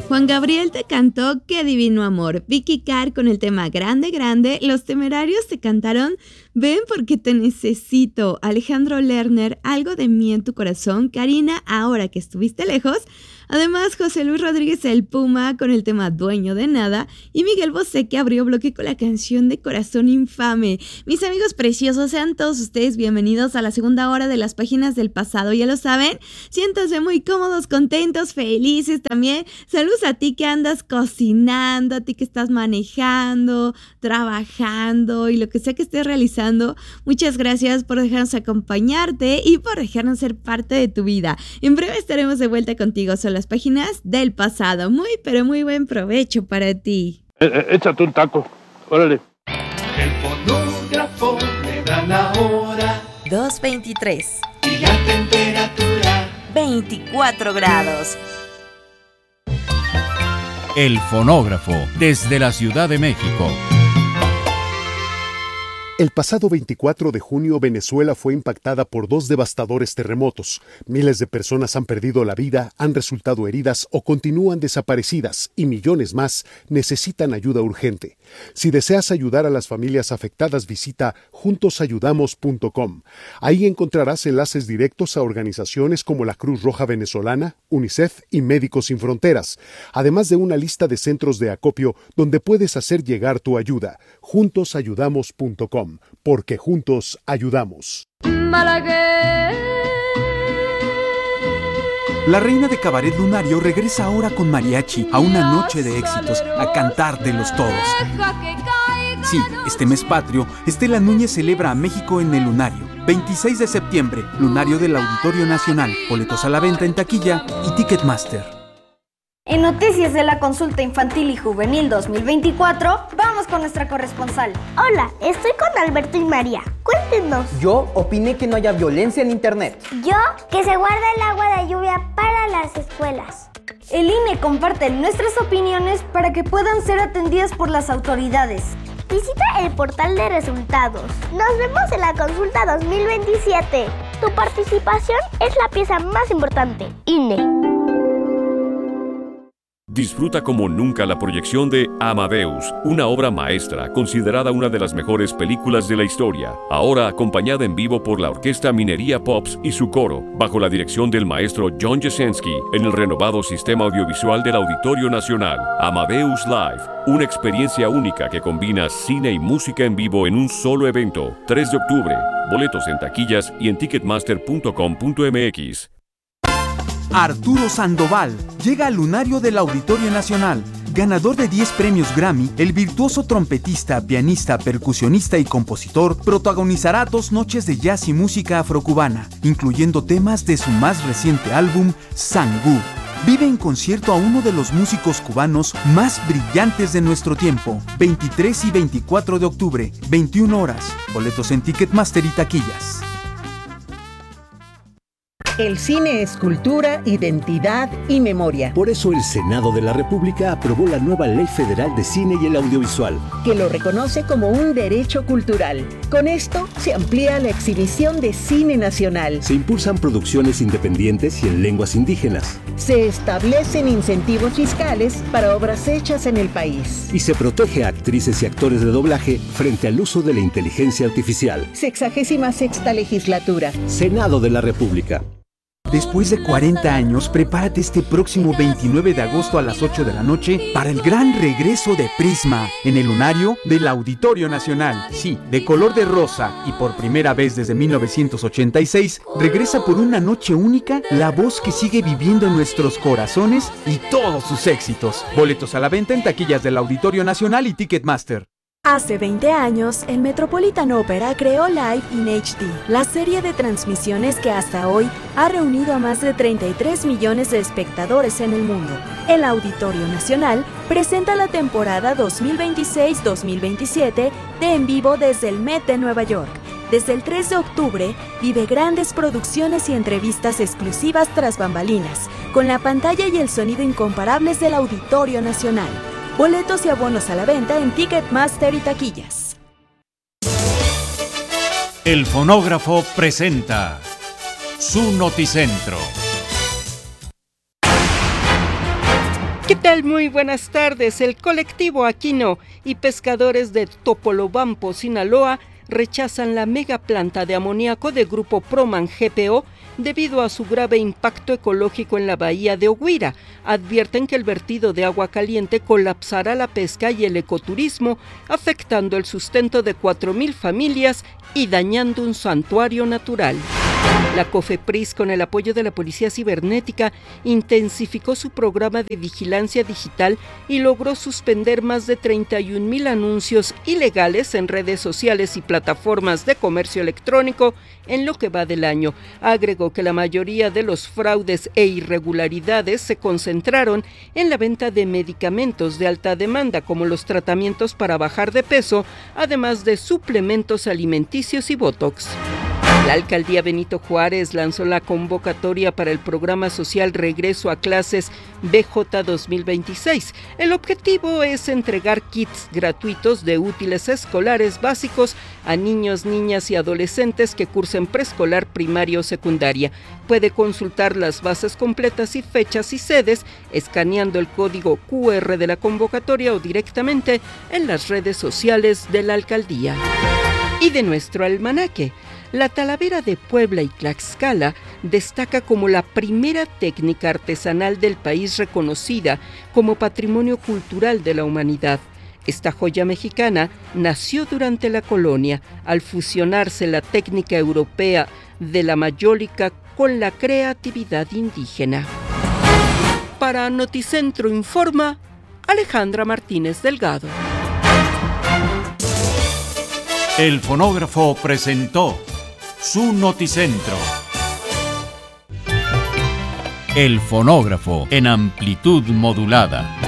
Juan Gabriel te cantó Qué divino amor. Vicky Carr con el tema Grande Grande. Los Temerarios te cantaron Ven porque te necesito. Alejandro Lerner, Algo de mí en tu corazón. Karina, Ahora que estuviste lejos. Además, José Luis Rodríguez el Puma con el tema Dueño de Nada y Miguel Bosé que abrió bloque con la canción de Corazón Infame. Mis amigos preciosos, sean todos ustedes bienvenidos a la segunda hora de las páginas del pasado. Ya lo saben, siéntanse muy cómodos, contentos, felices también. Saludos a ti que andas cocinando, a ti que estás manejando, trabajando y lo que sea que estés realizando. Muchas gracias por dejarnos acompañarte y por dejarnos ser parte de tu vida. En breve estaremos de vuelta contigo. Son las páginas del pasado. Muy, pero muy buen provecho para ti. Échate un taco. Órale. El fonógrafo le da la hora. 2:23. Y la temperatura. 24 grados. El fonógrafo, desde la Ciudad de México. El pasado 24 de junio, Venezuela fue impactada por 2 devastadores terremotos. Miles de personas han perdido la vida, han resultado heridas o continúan desaparecidas y millones más necesitan ayuda urgente. Si deseas ayudar a las familias afectadas, visita juntosayudamos.com. Ahí encontrarás enlaces directos a organizaciones como la Cruz Roja Venezolana, UNICEF y Médicos Sin Fronteras, además de una lista de centros de acopio donde puedes hacer llegar tu ayuda. Juntosayudamos.com. Porque juntos ayudamos. Malagueña. La reina de Cabaret Lunario regresa ahora con mariachi a una noche de éxitos, a cantártelos todos. Sí, este mes patrio, Estela Núñez celebra a México en el Lunario. 26 de septiembre, Lunario del Auditorio Nacional. Boletos a la venta en taquilla y Ticketmaster. En Noticias de la Consulta Infantil y Juvenil 2024, vamos con nuestra corresponsal. Hola, estoy con Alberto y María. Cuéntenos. Yo opiné que no haya violencia en internet. Yo, que se guarda el agua de lluvia para las escuelas. El INE comparte nuestras opiniones para que puedan ser atendidas por las autoridades. Visita el portal de resultados. Nos vemos en la consulta 2027. Tu participación es la pieza más importante. INE. Disfruta como nunca la proyección de Amadeus, una obra maestra considerada una de las mejores películas de la historia, ahora acompañada en vivo por la Orquesta Minería Pops y su coro, bajo la dirección del maestro John Jasenski, en el renovado sistema audiovisual del Auditorio Nacional. Amadeus Live, una experiencia única que combina cine y música en vivo en un solo evento. 3 de octubre, boletos en taquillas y en ticketmaster.com.mx. Arturo Sandoval llega al Lunario del Auditorio Nacional. Ganador de 10 premios Grammy, el virtuoso trompetista, pianista, percusionista y compositor protagonizará 2 noches de jazz y música afrocubana, incluyendo temas de su más reciente álbum, Sangú. Vive en concierto a uno de los músicos cubanos más brillantes de nuestro tiempo. 23 y 24 de octubre, 21 horas. Boletos en Ticketmaster y taquillas. El cine es cultura, identidad y memoria. Por eso el Senado de la República aprobó la nueva Ley Federal de Cine y el Audiovisual, que lo reconoce como un derecho cultural. Con esto se amplía la exhibición de cine nacional. Se impulsan producciones independientes y en lenguas indígenas. Se establecen incentivos fiscales para obras hechas en el país. Y se protege a actrices y actores de doblaje frente al uso de la inteligencia artificial. 66ª legislatura. Senado de la República. Después de 40 años, prepárate este próximo 29 de agosto a las 8 de la noche para el gran regreso de Prisma en el Lunario del Auditorio Nacional. Sí, de color de rosa y por primera vez desde 1986, regresa por una noche única la voz que sigue viviendo en nuestros corazones y todos sus éxitos. Boletos a la venta en taquillas del Auditorio Nacional y Ticketmaster. Hace 20 años, el Metropolitan Opera creó Live in HD, la serie de transmisiones que hasta hoy ha reunido a más de 33 millones de espectadores en el mundo. El Auditorio Nacional presenta la temporada 2026-2027 de En Vivo desde el Met de Nueva York. Desde el 3 de octubre, vive grandes producciones y entrevistas exclusivas tras bambalinas, con la pantalla y el sonido incomparables del Auditorio Nacional. Boletos y abonos a la venta en Ticketmaster y taquillas. El fonógrafo presenta su noticentro. ¿Qué tal? Muy buenas tardes. El colectivo Aquino y pescadores de Topolobampo, Sinaloa, rechazan la megaplanta de amoníaco de Grupo Proman GPO debido a su grave impacto ecológico en la bahía de Oguira. Advierten que el vertido de agua caliente colapsará la pesca y el ecoturismo, afectando el sustento de 4,000 familias y dañando un santuario natural. La COFEPRIS, con el apoyo de la Policía Cibernética, intensificó su programa de vigilancia digital y logró suspender más de 31,000 anuncios ilegales en redes sociales y plataformas de comercio electrónico en lo que va del año. Agregó que la mayoría de los fraudes e irregularidades se concentraron en la venta de medicamentos de alta demanda, como los tratamientos para bajar de peso, además de suplementos alimenticios y botox. La alcaldía Benito Juárez lanzó la convocatoria para el programa social Regreso a Clases BJ 2026. El objetivo es entregar kits gratuitos de útiles escolares básicos a niños, niñas y adolescentes que cursen preescolar, primaria o secundaria. Puede consultar las bases completas y fechas y sedes escaneando el código QR de la convocatoria o directamente en las redes sociales de la alcaldía. Y de nuestro almanaque, la Talavera de Puebla y Tlaxcala destaca como la primera técnica artesanal del país reconocida como Patrimonio Cultural de la Humanidad. Esta joya mexicana nació durante la colonia, al fusionarse la técnica europea de la mayólica con la creatividad indígena. Para Noticentro Informa, Alejandra Martínez Delgado. El fonógrafo presentó su Noticentro. El fonógrafo en amplitud modulada.